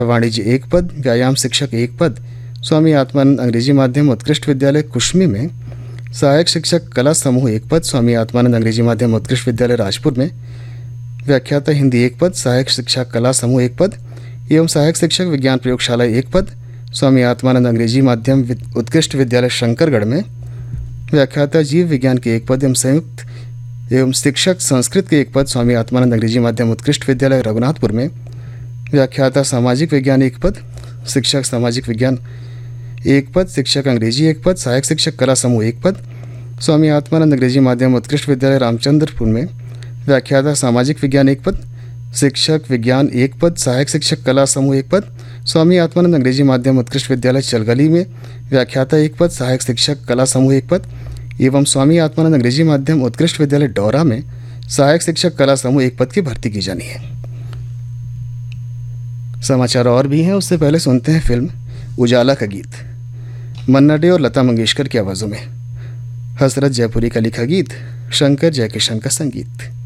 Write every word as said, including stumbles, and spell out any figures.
वाणिज्य एक पद, व्यायाम शिक्षक एक पद, स्वामी आत्मानंद अंग्रेजी माध्यम उत्कृष्ट विद्यालय कुश्मी में, सहायक शिक्षक कला समूह एक पद, स्वामी आत्मानंद अंग्रेजी माध्यम उत्कृष्ट विद्यालय राजपुर में, व्याख्याता हिंदी एक पद, सहायक शिक्षक कला समूह एक पद एवं सहायक शिक्षक विज्ञान प्रयोगशाला एक पद, स्वामी आत्मानंद अंग्रेजी माध्यम उत्कृष्ट विद्यालय शंकरगढ़ में, व्याख्याता जीव विज्ञान के एक पद एवं संयुक्त एवं शिक्षक संस्कृत के एक पद, स्वामी आत्मानंद अंग्रेजी माध्यम उत्कृष्ट विद्यालय रघुनाथपुर में, व्याख्याता सामाजिक विज्ञान एक पद, शिक्षक सामाजिक विज्ञान एक पद, शिक्षक अंग्रेजी एक पद, सहायक शिक्षक कला समूह एक पद, स्वामी आत्मानंद अंग्रेजी माध्यम उत्कृष्ट विद्यालय रामचंद्रपुर में, व्याख्याता सामाजिक विज्ञान एक पद, शिक्षक विज्ञान एक पद, सहायक शिक्षक कला समूह एक पद, स्वामी आत्मानंद अंग्रेजी माध्यम उत्कृष्ट विद्यालय चलगली में, व्याख्याता एक पद, सहायक शिक्षक कला समूह एक पद एवं स्वामी आत्मानंद अंग्रेजी माध्यम उत्कृष्ट विद्यालय डौरा में सहायक शिक्षक कला समूह एक पद की भर्ती की जानी है। समाचार और भी हैं, उससे पहले सुनते हैं फिल्म उजाला का गीत, मन्ना डे और लता मंगेशकर की आवाज़ों में। हसरत जयपुरी का लिखा गीत, शंकर जयकिशन का संगीत।